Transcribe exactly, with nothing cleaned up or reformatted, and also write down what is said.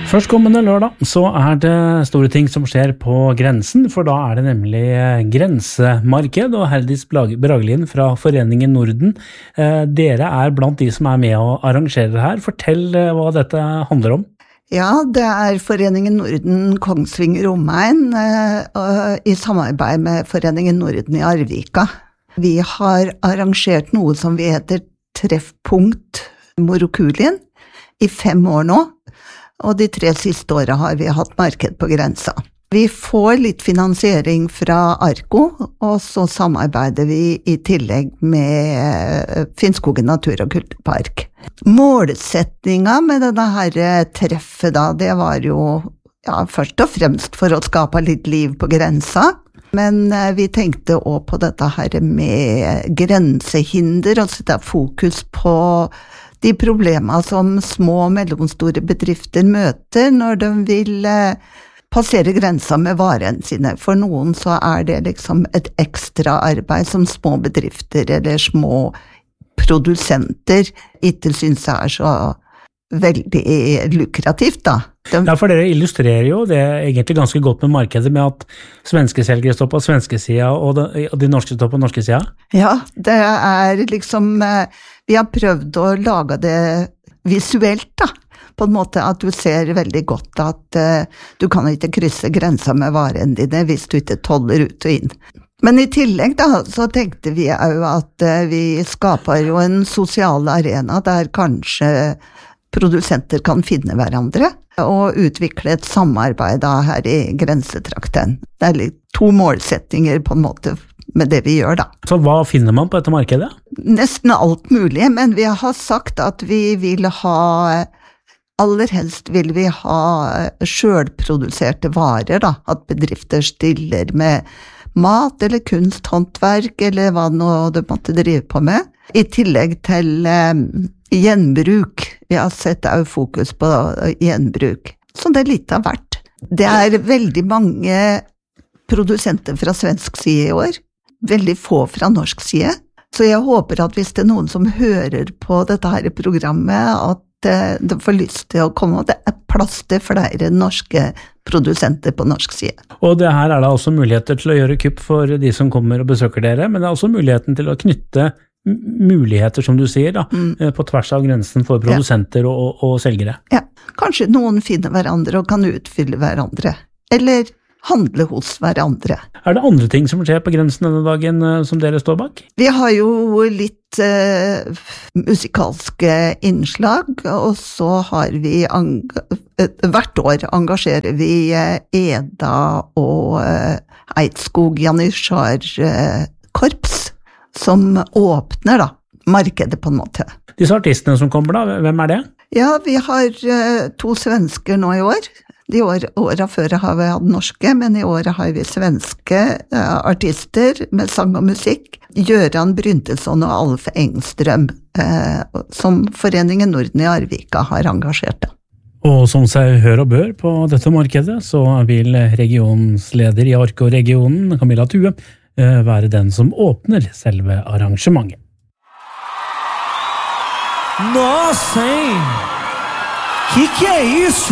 Førstkommende lørdag så er det store ting som skjer på grensen, for da er det nemlig grensemarked, og Herdis Bragelien fra Foreningen Norden. Dere er blant de som er med og arrangerer her. Fortell hva dette handler om. Ja, det er Foreningen Norden Kongsvinger Omegn i samarbeid med Foreningen Norden i Arvika. Vi har arrangert noe som vi heter Treffpunkt Morokulien i fem år nå. Og de tre siste årene har vi hatt marked på grensa. Vi får litt finansiering fra Arko, og så samarbeider vi i tillegg med Finnskogen Natur- og Kulturpark. Målsetningen med denne her treffet da, det var jo ja, først og fremst for å skape litt liv på grensa. Men vi tenkte også på dette her med grensehinder, og sette fokus på de problemer som små og mellomstore bedrifter møter når de vil passere grensa med varene sine. For noen så er det liksom et ekstra arbeid som små bedrifter eller små produsenter ikke synes er så veldig lukrativt da. De... Ja, for dere illustrerer jo det egentlig ganske godt med markedet med at svenske selgere står på svenske sida og de, og de norske står på norske sida. Ja, det er liksom, vi har prøvd å lage det visuelt da, på en måte at du ser veldig godt at uh, du kan ikke krysse grensa med varene dine hvis du ikke toller ut og inn. Men i tillegg da, så tenkte vi jo at uh, vi skaper jo en sosial arena der kanskje produsenter kan finne hverandre og utvikle et samarbeid da her i grensetrakten. Det er litt to målsettinger på en måte med det vi gjør da. Så hva finner man på dette markedet? Nesten alt mulig, men vi har sagt at vi vil ha, aller helst vil vi ha selvproduserte varer da, at bedrifter stiller med mat eller kunst, håndverk eller hva nå du måtte drive på med. I tillegg til eh, gjenbruk. Vi har sett jo fokus på gjenbruk. Så det er litt av hvert. Det er veldig mange produsenter fra svensk side i år. Veldig få fra norsk side. Så jeg håper at hvis det er noen som hører på dette her programmet, at eh, de får lyst til å komme, og det er plass til flere norske produsenter på norsk side. Og det her er da også muligheter til å gjøre kupp for de som kommer og besøker dere, men det er også muligheten til å knytte muligheter, som du sier, da, mm. på tvers av grensen for produsenter ja. og, og selgere. Ja, kanskje noen finner hverandre og kan utfylle hverandre, eller handle hos hverandre. Er det andre ting som skjer på grensen denne dagen som dere står bak? Vi har jo litt uh, musikalske innslag, og så har vi, hvert år engasjerer vi uh, Eda og uh, Eidskog Janitsjar uh, korps, som åpner da, markedet på en måte. Disse artistene som kommer da, hvem er det? Ja, vi har uh, to svensker nå i år. De år, årene før har vi hatt norske, men i året har vi svenske uh, artister med sang og musikk. Gøran Bryntesson og Alf Engstrøm, uh, som Foreningen Norden i Arvika har engasjert da. Og som seg hør og bør på dette markedet, så vil regionsleder i Arko-regionen, Camilla Thue, være den som åpner selve arrangementet. Nossa, hein? Que que é isso?